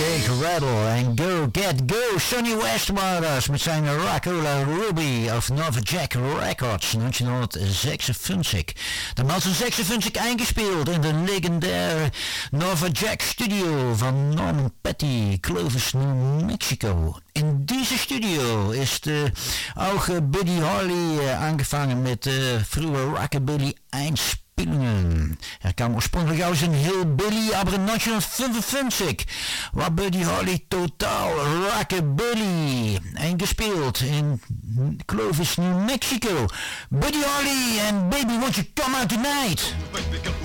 Shake, rattle and go, get go. Sonny Westwaters met zijn Rockola Ruby of Nova Jack Records 1956. De man zijn 56 eingespeeld in de legendaire Nova Jack studio van Norman Petty, Clovis, New Mexico. In deze studio is de oude Buddy Holly aangevangen met vroege rockabilly eindspelingen. Er kwam oorspronkelijk uit een hillbilly, aber in 1955 was Buddy Holly totaal rockabilly eingespeeld in Clovis, New Mexico. Buddy Holly and Baby Won't You Come Out Tonight.